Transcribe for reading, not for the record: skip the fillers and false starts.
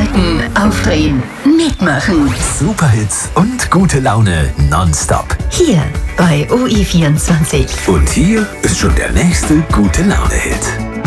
Denken, aufdrehen, mitmachen. Superhits und gute Laune nonstop. Hier bei OE24. Und hier ist schon der nächste gute Laune-Hit.